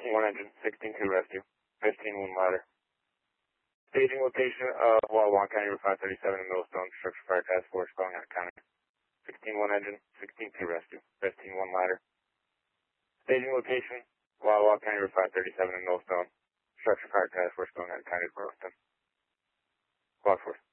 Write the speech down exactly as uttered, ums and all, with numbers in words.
fifteen one engine, sixteen two rescue, fifteen one ladder. Staging location of Wawa County Route five thirty-seven in Millstone, Structure Fire Task Force calling out county. sixteen one engine, sixteen two rescue, fifteen one ladder. Staging location, Wawa County Route five thirty-seven in Millstone, Structure Fire Task Force calling out county Burlington. Block force.